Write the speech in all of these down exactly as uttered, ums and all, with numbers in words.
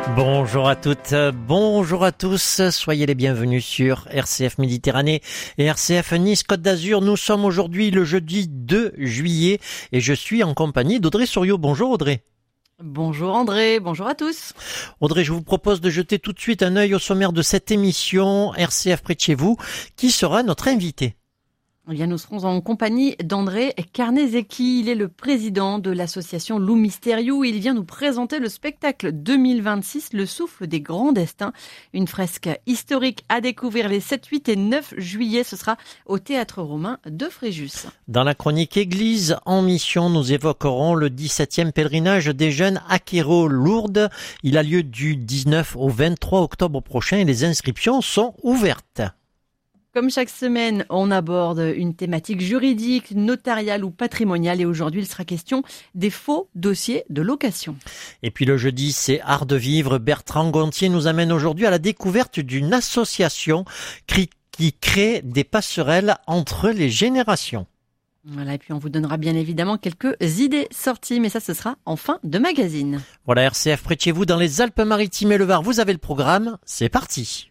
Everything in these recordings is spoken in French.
Bonjour à toutes, bonjour à tous, soyez les bienvenus sur R C F Méditerranée et R C F Nice Côte d'Azur. Nous sommes aujourd'hui le jeudi deux juillet et je suis en compagnie d'Audrey Souriau. Bonjour Audrey. Bonjour André, bonjour à tous. Audrey, je vous propose de jeter tout de suite un œil au sommaire de cette émission R C F près de chez vous. Qui sera notre invité ? Eh bien, nous serons en compagnie d'André Carnezecchi. Il est le président de l'association Loup Mysteriou. Il vient nous présenter le spectacle deux mille vingt-six, Le Souffle des Grands Destins. Une fresque historique à découvrir les sept, huit et neuf juillet. Ce sera au Théâtre Romain de Fréjus. Dans la chronique Église en mission, nous évoquerons le dix-septième pèlerinage des jeunes à Quéros-Lourdes. Il a lieu du dix-neuf au vingt-trois octobre prochain et les inscriptions sont ouvertes. Comme chaque semaine, on aborde une thématique juridique, notariale ou patrimoniale et aujourd'hui, il sera question des faux dossiers de location. Et puis le jeudi, c'est Art de vivre. Bertrand Gontier nous amène aujourd'hui à la découverte d'une association qui crée des passerelles entre les générations. Voilà, et puis on vous donnera bien évidemment quelques idées sorties, mais ça, ce sera en fin de magazine. Voilà, R C F près de chez vous, dans les Alpes-Maritimes et le Var, vous avez le programme. C'est parti.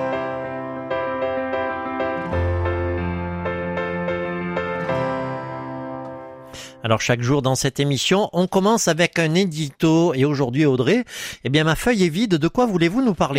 Alors chaque jour dans cette émission, on commence avec un édito et aujourd'hui Audrey, eh bien ma feuille est vide, de quoi voulez-vous nous parler ?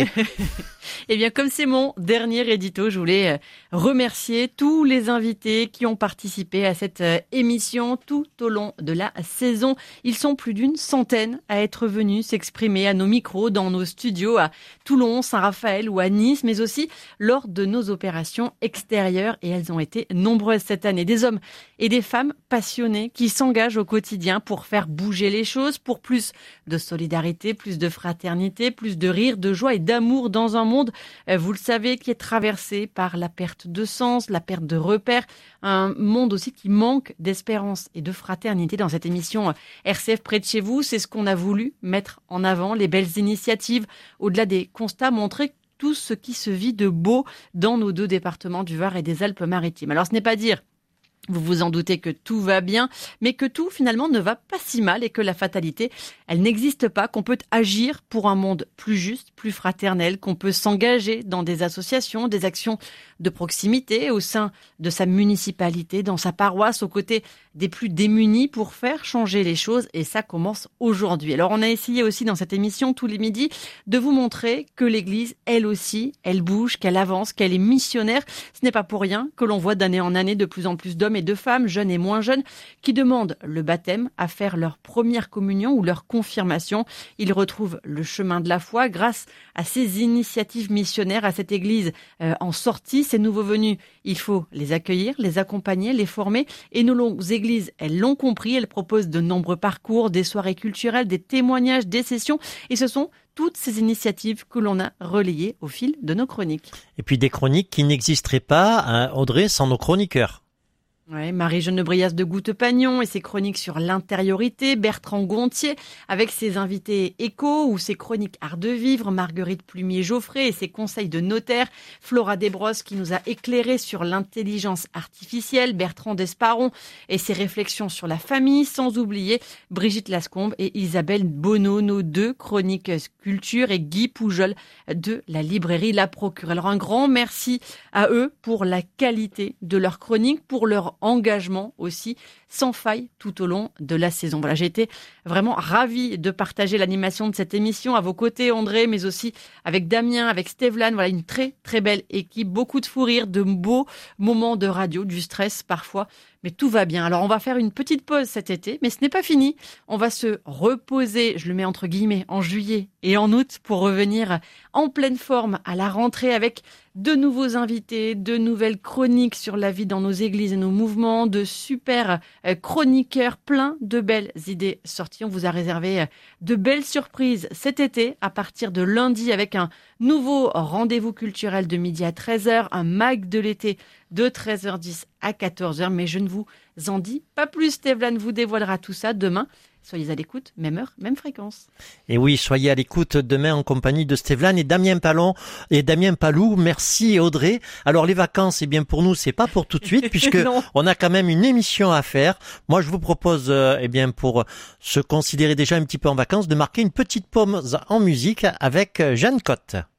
Eh bien comme c'est mon dernier édito, je voulais remercier tous les invités qui ont participé à cette émission tout au long de la saison. Ils sont plus d'une centaine à être venus s'exprimer à nos micros dans nos studios à Toulon, Saint-Raphaël ou à Nice, mais aussi lors de nos opérations extérieures et elles ont été nombreuses cette année. Des hommes et des femmes passionnés qui s'engagent au quotidien pour faire bouger les choses, pour plus de solidarité, plus de fraternité, plus de rire, de joie et d'amour dans un monde, vous le savez, qui est traversé par la perte de sens, la perte de repères, un monde aussi qui manque d'espérance et de fraternité. Dans cette émission R C F près de chez vous, c'est ce qu'on a voulu mettre en avant, les belles initiatives, au-delà des constats, montrer tout ce qui se vit de beau dans nos deux départements du Var et des Alpes-Maritimes. Alors ce n'est pas dire, vous vous en doutez, que tout va bien, mais que tout finalement ne va pas si mal et que la fatalité, elle n'existe pas, qu'on peut agir pour un monde plus juste, plus fraternel, qu'on peut s'engager dans des associations, des actions de proximité au sein de sa municipalité, dans sa paroisse, aux côtés des plus démunis pour faire changer les choses et ça commence aujourd'hui. Alors on a essayé aussi dans cette émission tous les midis de vous montrer que l'Église, elle aussi, elle bouge, qu'elle avance, qu'elle est missionnaire. Ce n'est pas pour rien que l'on voit d'année en année de plus en plus d'hommes et de femmes, jeunes et moins jeunes, qui demandent le baptême, à faire leur première communion ou leur confirmation. Ils retrouvent le chemin de la foi grâce à ces initiatives missionnaires, à cette Église euh, en sortie. Ces nouveaux venus, il faut les accueillir, les accompagner, les former. Et nos églises, elles l'ont compris. Elles proposent de nombreux parcours, des soirées culturelles, des témoignages, des sessions. Et ce sont toutes ces initiatives que l'on a relayées au fil de nos chroniques. Et puis des chroniques qui n'existeraient pas, hein, Audrey, sans nos chroniqueurs. Ouais, Marie-Jeanne Brias de Goutte-Pagnon et ses chroniques sur l'intériorité, Bertrand Gontier avec ses invités échos ou ses chroniques art de vivre, Marguerite Plumier-Geoffrey et ses conseils de notaire, Flora Desbrosses qui nous a éclairé sur l'intelligence artificielle, Bertrand Desparon et ses réflexions sur la famille, sans oublier Brigitte Lascombe et Isabelle Bonneau, nos deux chroniques culture, et Guy Poujol de la librairie La Procure. Alors un grand merci à eux pour la qualité de leurs chroniques, pour leur engagement aussi sans faille tout au long de la saison. Voilà, j'ai été vraiment ravie de partager l'animation de cette émission à vos côtés, André, mais aussi avec Damien, avec Stéphane. Voilà, une très très belle équipe, beaucoup de fou rire, de beaux moments de radio, du stress parfois, mais tout va bien. Alors on va faire une petite pause cet été, mais ce n'est pas fini. On va se reposer, je le mets entre guillemets, en juillet et en août pour revenir en pleine forme à la rentrée avec de nouveaux invités, de nouvelles chroniques sur la vie dans nos églises et nos mouvements, de super chroniqueurs, plein de belles idées sorties. On vous a réservé de belles surprises cet été à partir de lundi avec un nouveau rendez-vous culturel de midi à treize heures, un mag de l'été de treize heures dix à quatorze heures, mais je ne vous en dis pas plus. Stéphane vous dévoilera tout ça demain Soyez à l'écoute, même heure, même fréquence. Et oui, soyez à l'écoute demain en compagnie de Stéphane et Damien Palon et Damien Palou. Merci Audrey. Alors les vacances, eh bien pour nous, c'est pas pour tout de suite puisque on a quand même une émission à faire. Moi, je vous propose, euh, eh bien pour se considérer déjà un petit peu en vacances, de marquer une petite pause en musique avec Jeanne Cotte.